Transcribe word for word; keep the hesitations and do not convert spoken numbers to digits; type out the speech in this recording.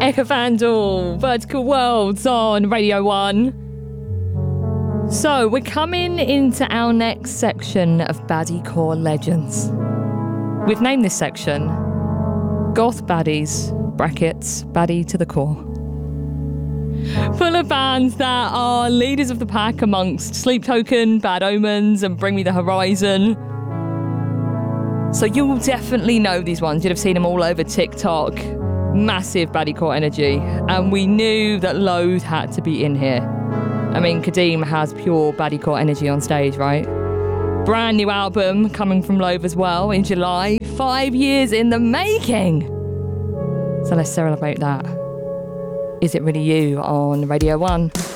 Becca Vandal, Vertical Worlds on Radio one. So, we're coming into our next section of Baddie Core Legends. We've named this section Goth Baddies, brackets, Baddie to the Core. Full of bands that are leaders of the pack amongst Sleep Token, Bad Omens, and Bring Me the Horizon. So you'll definitely know these ones. You'd have seen them all over TikTok. Massive baddie core energy. And we knew that Loathe had to be in here. I mean, Kadeem has pure baddie core energy on stage, right? Brand new album coming from Loathe as well in July. Five years in the making. So let's celebrate that. Is It Really You on Radio one.